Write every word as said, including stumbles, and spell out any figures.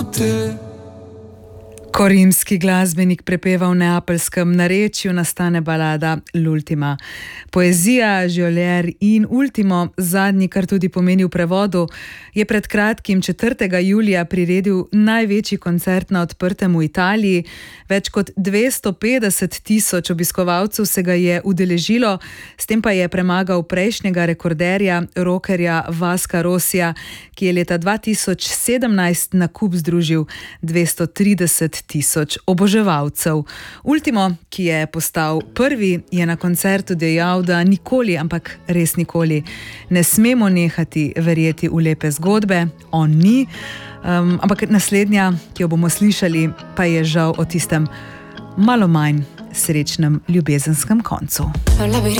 te. Ko rimski glasbenik prepeva v neapeljskem narečju, nastane balada L'ultima. Poezija, žioler in ultimo, zadnji, kar tudi pomeni v prevodu, je pred kratkim četrtega julija priredil največji koncert na odprtem v Italiji. Več kot dvesto petdeset tisoč obiskovalcev se ga je udeležilo, s tem pa je premagal prejšnjega rekorderja, rockerja Vasca Rossija, ki je leta dva tisoč sedemnajst na kup združil dvesto trideset tisoč oboževalcev. Ultimo, ki je postal prvi, je na koncertu dejal, da nikoli, ampak res nikoli, ne smemo nehati verjeti v lepe zgodbe. On ni, um, ampak naslednja, ki jo bomo slišali, pa je žal o tistem malo manj srečnem ljubezenskem koncu.